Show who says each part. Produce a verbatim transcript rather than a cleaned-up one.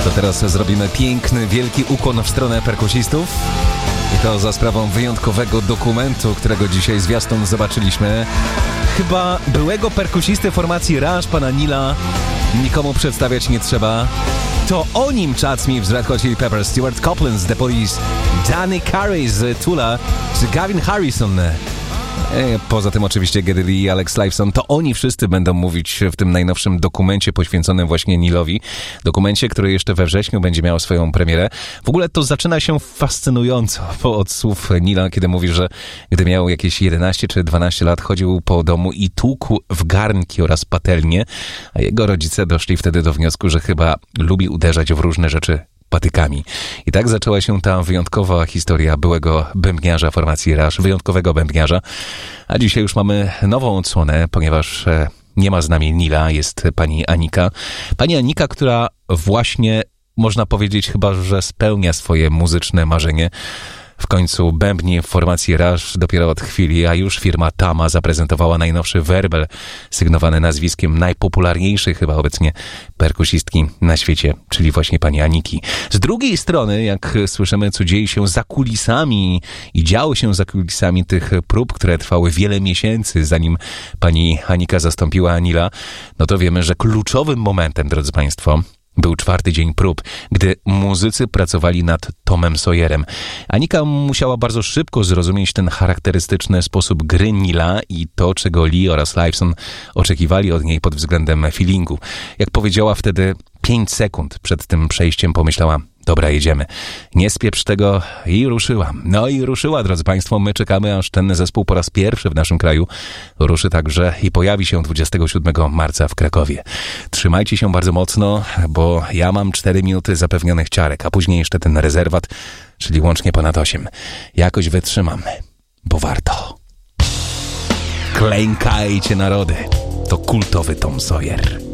Speaker 1: To teraz zrobimy piękny, wielki ukłon w stronę perkusistów. I to za sprawą wyjątkowego dokumentu, którego dzisiaj zwiastun zobaczyliśmy. Chyba byłego perkusisty formacji Rush, pana Nila, nikomu przedstawiać nie trzeba. To o nim Chad Smith z Red Hot Chili Peppers, Stuart Copeland z The Police, Danny Carey z Tula, czy Gavin Harrison. Poza tym oczywiście Geddy Lee i Alex Lifeson, to oni wszyscy będą mówić w tym najnowszym dokumencie poświęconym właśnie Nilowi. Dokumencie, który jeszcze we wrześniu będzie miał swoją premierę. W ogóle to zaczyna się fascynująco, bo od słów Nila, kiedy mówi, że gdy miał jakieś jedenaście czy dwanaście lat, chodził po domu i tłukł w garnki oraz patelnie, a jego rodzice doszli wtedy do wniosku, że chyba lubi uderzać w różne rzeczy patykami. I tak zaczęła się ta wyjątkowa historia byłego bębniarza formacji Rush, wyjątkowego bębniarza. A dzisiaj już mamy nową odsłonę, ponieważ nie ma z nami Nila, jest pani Anika. Pani Anika, która właśnie, można powiedzieć chyba, że spełnia swoje muzyczne marzenie. W końcu bębni w formacji Rush dopiero od chwili, a już firma Tama zaprezentowała najnowszy werbel sygnowany nazwiskiem najpopularniejszej chyba obecnie perkusistki na świecie, czyli właśnie pani Aniki. Z drugiej strony, jak słyszymy, co dzieje się za kulisami i działo się za kulisami tych prób, które trwały wiele miesięcy, zanim pani Anika zastąpiła Nila, no to wiemy, że kluczowym momentem, drodzy państwo, był czwarty dzień prób, gdy muzycy pracowali nad Tomem Sawyerem. Anika musiała bardzo szybko zrozumieć ten charakterystyczny sposób gry Nila i to, czego Lee oraz Lifeson oczekiwali od niej pod względem feelingu. Jak powiedziała wtedy, pięć sekund przed tym przejściem pomyślała: dobra, jedziemy. Nie spieprz tego i ruszyła. No i ruszyła, drodzy państwo. My czekamy, aż ten zespół po raz pierwszy w naszym kraju ruszy także i pojawi się dwudziestego siódmego marca w Krakowie. Trzymajcie się bardzo mocno, bo ja mam cztery minuty zapewnionych ciarek, a później jeszcze ten rezerwat, czyli łącznie ponad osiem. Jakoś wytrzymam, bo warto. Klękajcie narody. To kultowy Tom Sawyer.